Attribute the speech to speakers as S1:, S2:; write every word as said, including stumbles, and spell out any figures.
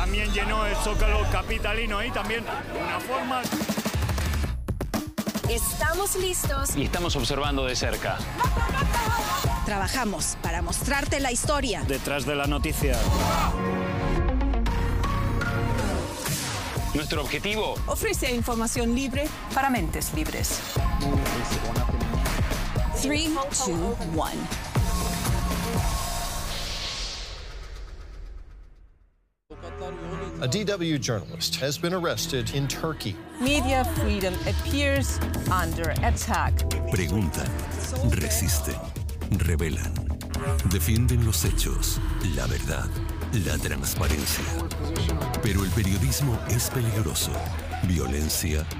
S1: también llenó el Zócalo capitalino y también una forma...
S2: Estamos listos.
S3: Y estamos observando de cerca.
S2: Trabajamos para mostrarte la historia.
S1: Detrás de la noticia.
S3: Nuestro objetivo:
S4: ofrece información libre para mentes libres.
S2: three, two, one.
S5: A D W journalist has been arrested in Turkey.
S4: Media freedom appears under attack.
S6: Preguntan, resisten, revelan, defienden los hechos, la verdad, la transparencia. Pero el periodismo es peligroso. Violencia,